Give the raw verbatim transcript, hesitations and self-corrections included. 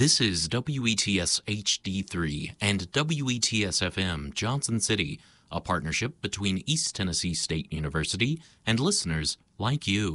This is W E T S H D three and W E T S F M Johnson City, a partnership between East Tennessee State University and listeners like you.